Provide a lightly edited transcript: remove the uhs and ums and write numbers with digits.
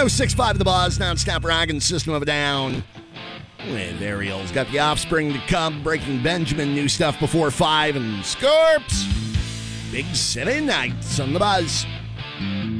106.5 The Buzz, non-stop rockin' System of a Down. With Ariel's got the Offspring to come, Breaking Benjamin, new stuff before 5, and Scorps. Big City Nights on The Buzz.